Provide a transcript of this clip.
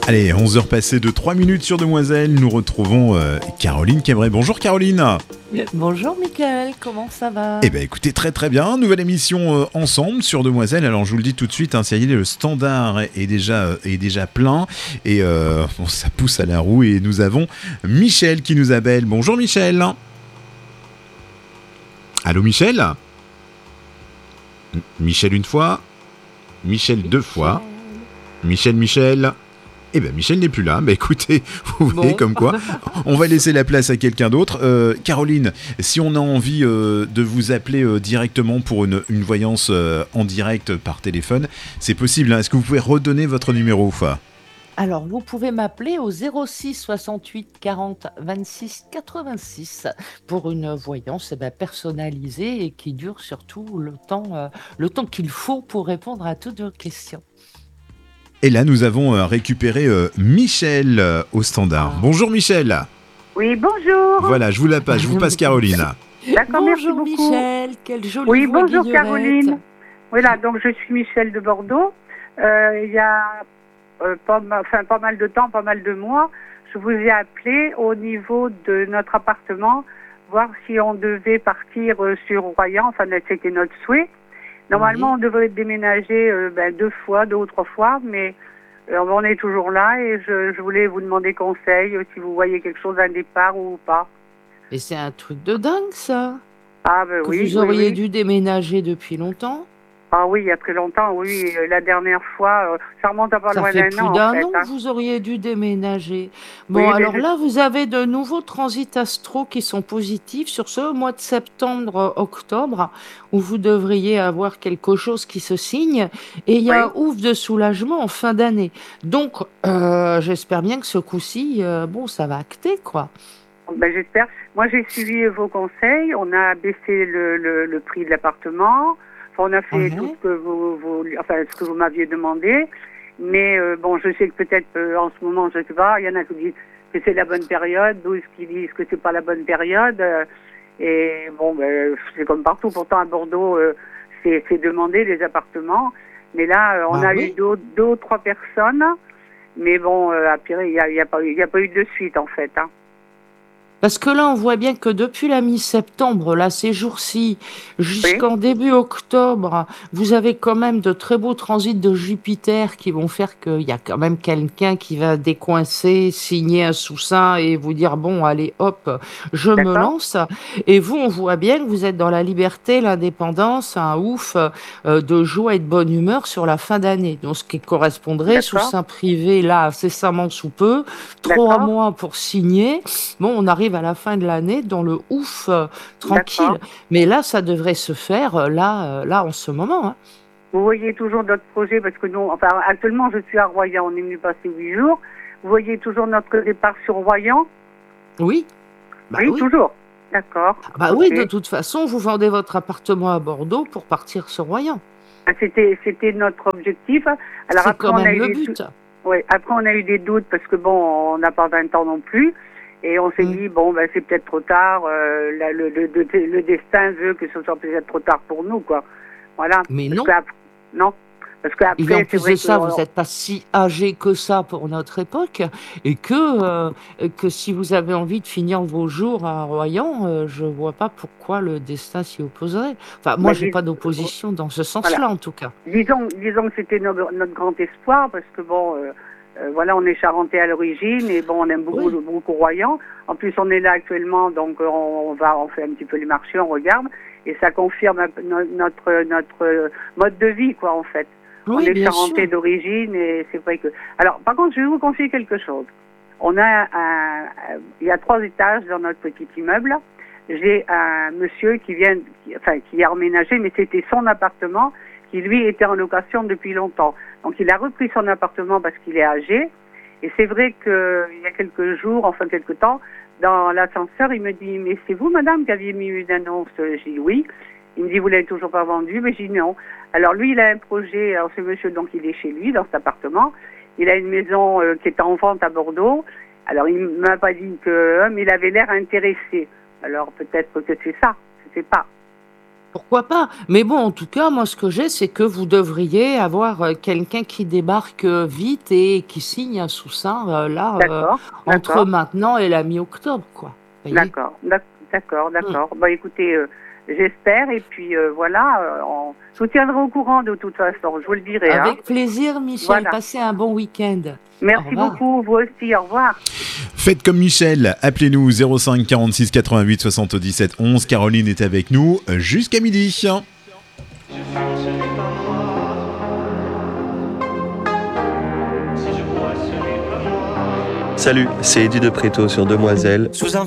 Allez, 11h passées de 3 minutes sur Demoiselle, nous retrouvons Caroline Cambrai. Bonjour Caroline. Bonjour Mickaël, comment ça va? Eh bien écoutez, très très bien, nouvelle émission ensemble sur Demoiselle. Alors je vous le dis tout de suite, ça y est, le standard est déjà plein et ça pousse à la roue et nous avons Michel qui nous appelle. Bonjour Michel. Allô Michel. Michel une fois, Michel deux fois, Michel. Eh bien, Michel n'est plus là. Mais écoutez, vous voyez comme quoi. On va laisser la place à quelqu'un d'autre. Caroline, si on a envie de vous appeler directement pour une voyance en direct par téléphone, c'est possible. Est-ce que vous pouvez redonner votre numéro ? Alors, vous pouvez m'appeler au 06 68 40 26 86 pour une voyance personnalisée et qui dure surtout le temps qu'il faut pour répondre à toutes vos questions. Et là, nous avons récupéré Michel au standard. Bonjour Michel. Oui, bonjour. Voilà, je vous passe Caroline. D'accord, merci beaucoup. Bonjour Michel, quelle jolie Oui, voix bonjour guillerette. Caroline. Voilà, donc je suis Michel de Bordeaux. Il y a pas mal de temps, pas mal de mois, je vous ai appelé au niveau de notre appartement, voir si on devait partir sur Royan. Enfin, c'était notre souhait. Normalement, on devrait déménager 2 ou 3 fois, mais on est toujours là et je voulais vous demander conseil si vous voyez quelque chose, un départ ou pas. Et c'est un truc de dingue ça. Ah ben Que oui. vous auriez oui. dû déménager depuis longtemps. Ah oui, il y a très longtemps, oui. La dernière fois, ça remonte à pas Ça loin fait d'un plus an, d'un en fait. an que vous auriez dû déménager. Bon, Oui, mais alors là, vous avez de nouveaux transits astro qui sont positifs sur ce mois de septembre-octobre, où vous devriez avoir quelque chose qui se signe, et il y a ouf de soulagement en fin d'année. Donc, j'espère bien que ce coup-ci, ça va acter, quoi. Ben, j'espère. Moi, j'ai suivi vos conseils. On a baissé le prix de l'appartement. On a fait tout ce que vous m'aviez demandé. Mais je sais que peut-être en ce moment, je sais pas, il y en a qui disent que c'est la bonne période, d'autres qui disent que c'est pas la bonne période. C'est comme partout. Pourtant, à Bordeaux, c'est demandé les appartements. Mais là, on a eu deux ou trois personnes. Mais bon, à Piré, il y a pas eu de suite en fait. Hein. Parce que là, on voit bien que depuis la mi-septembre, là, ces jours-ci, jusqu'en début octobre, vous avez quand même de très beaux transits de Jupiter qui vont faire qu'il y a quand même quelqu'un qui va décoincer, signer un sous-seing et vous dire, bon, allez, hop, je me lance. Et vous, on voit bien que vous êtes dans la liberté, l'indépendance, un ouf de joie et de bonne humeur sur la fin d'année. Donc, ce qui correspondrait, sous-seing privé, là, incessamment sous peu, 3 mois pour signer. Bon, on arrive à la fin de l'année dans le ouf tranquille. Mais là, ça devrait se faire là en ce moment. Hein. Vous voyez toujours notre projet, parce que nous, actuellement, je suis à Royan, on est venu passer 8 jours. Vous voyez toujours notre départ sur Royan ? Oui. Oui, toujours. D'accord. Oui, de toute façon, vous vendez votre appartement à Bordeaux pour partir sur Royan. C'était notre objectif. Alors c'est quand même le but. Oui, après, on a eu des doutes, parce que on n'a pas 20 ans non plus. Et on s'est dit, c'est peut-être trop tard, le destin veut que ce soit peut-être trop tard pour nous, quoi. Voilà. Mais non. Non. Parce qu'après, et en plus de ça, vous n'êtes pas si âgé que ça pour notre époque, et que si vous avez envie de finir vos jours à Royan, je ne vois pas pourquoi le destin s'y opposerait. Enfin, moi, je n'ai pas d'opposition dans ce sens-là, en tout cas. Disons que c'était notre grand espoir, parce que on est charentais à l'origine et on aime beaucoup Royan. En plus, on est là actuellement, donc on fait un petit peu les marchés, on regarde, et ça confirme notre mode de vie, quoi, en fait. Oui, on est charentais d'origine et c'est vrai que. Alors, par contre, je vais vous confier quelque chose. Il y a 3 étages dans notre petit immeuble. J'ai un monsieur qui a emménagé, mais c'était son appartement, qui lui était en location depuis longtemps. Donc il a repris son appartement parce qu'il est âgé. Et c'est vrai qu'il y a quelques temps, dans l'ascenseur, il me dit, mais c'est vous, madame, qui aviez mis une annonce? J'ai dit oui. Il me dit, vous l'avez toujours pas vendu? Mais j'ai dit non. Alors lui, il a un projet, alors ce monsieur, donc il est chez lui, dans cet appartement. Il a une maison qui est en vente à Bordeaux. Alors il m'a pas dit mais il avait l'air intéressé. Alors peut-être que c'est ça, je sais pas. Pourquoi pas? Mais bon, en tout cas, moi, ce que j'ai, c'est que vous devriez avoir quelqu'un qui débarque vite et qui signe sous ça, D'accord, entre d'accord, maintenant et la mi-octobre, quoi. Vous voyez? d'accord, Mm. d'accord. Bah écoutez, j'espère et puis voilà, je vous tiendrai au courant de toute façon, je vous le dirai, hein. Avec plaisir, Michel. Voilà. Passez un bon week-end. Au Merci revoir. beaucoup, vous aussi, au revoir. Faites comme Michel, appelez-nous 05 46 88 77 11. Caroline est avec nous jusqu'à midi. Salut, c'est Eddie de Préto sur Demoiselle. Sous un